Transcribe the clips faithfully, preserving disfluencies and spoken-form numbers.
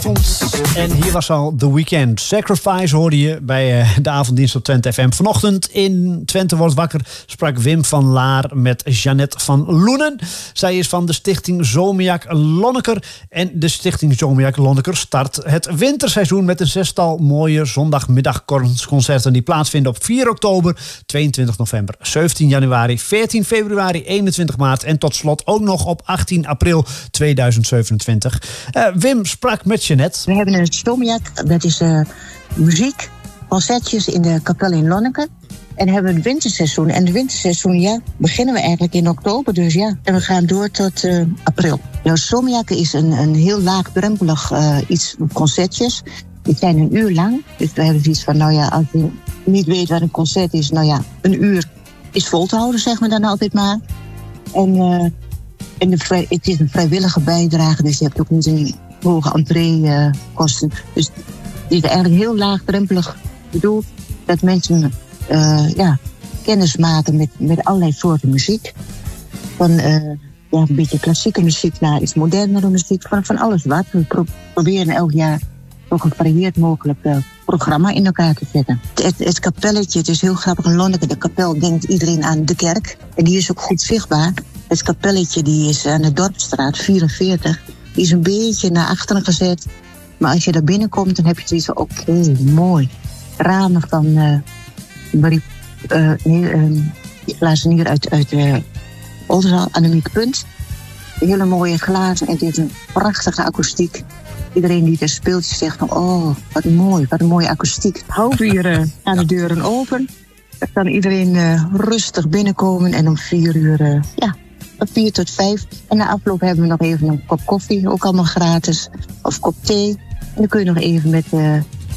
En hier was al The Weeknd. Sacrifice hoorde je bij uh, de avonddienst op Twente F M. Vanochtend in Twente wordt wakker sprak Wim van Laar met Jeannette van Loenen. Zij is van de stichting Zomiak Lonneker. En de stichting Zomiak Lonneker start het winterseizoen met een zestal mooie zondagmiddagconcerten die plaatsvinden op vier oktober, tweeëntwintig november, zeventien januari, veertien februari, eenentwintig maart en tot slot ook nog op achttien april tweeduizend zevenentwintig. Uh, Wim sprak met Jeannette. We hebben een Zomiak, dat is uh, muziek, concertjes in de kapel in Lonneker. En hebben we het winterseizoen. En het winterseizoen, ja, beginnen we eigenlijk in oktober, dus ja. En we gaan door tot uh, april. Nou, Zomiak is een, een heel laagdrempelig uh, iets, concertjes. Die zijn een uur lang. Dus we hebben zoiets van, nou ja, als je niet weet wat een concert is, nou ja, een uur is vol te houden, zeg maar dan altijd maar. En, uh, en de vrij, het is een vrijwillige bijdrage, dus je hebt ook niet een hoge entree-kosten. Uh, dus die is eigenlijk heel laagdrempelig bedoeld dat mensen uh, ja, kennis maken met, met allerlei soorten muziek. Van uh, ja, een beetje klassieke muziek naar iets modernere muziek, van, van alles wat. We pro- proberen elk jaar een gevarieerd mogelijk uh, programma in elkaar te zetten. Het, het, het kapelletje, het is heel grappig in Lonneker. De kapel denkt iedereen aan de kerk. En die is ook goed zichtbaar. Het kapelletje die is aan de Dorpsstraat vierenveertig. Die is een beetje naar achteren gezet. Maar als je daar binnenkomt, dan heb je zoiets van, oké, okay, mooi. Ramen van uh, Marie, uh, nee, uh, glazen hier uit, uit uh, Oldenzaal, Annemiek Punt. Hele mooie glazen en het is een prachtige akoestiek. Iedereen die er speelt, zegt van, oh, wat mooi, wat een mooie akoestiek. Half uur uh, gaan de deuren open. Dan kan iedereen uh, rustig binnenkomen en om vier uur, uh, ja, van vier tot vijf. En na afloop hebben we nog even een kop koffie, ook allemaal gratis. Of kop thee. En dan kun je nog even met, uh,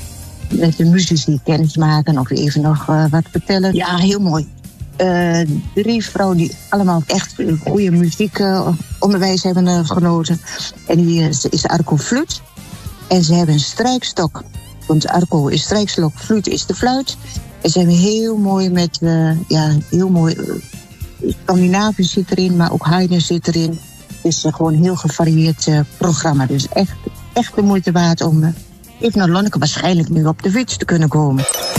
met de muzici kennis maken of even nog uh, wat vertellen. Ja, heel mooi. Uh, drie vrouwen die allemaal echt goede muziekonderwijs uh, hebben uh, genoten. En die uh, is Arco Fluit. En ze hebben een strijkstok. Want Arco is strijkstok, fluit is de fluit. En ze hebben heel mooi met, uh, ja, heel mooi... Uh, Scandinavisch zit erin, maar ook Haydn zit erin. Het is uh, gewoon een heel gevarieerd uh, programma. Dus echt, echt de moeite waard om uh, even naar Lonneker waarschijnlijk nu op de fiets te kunnen komen.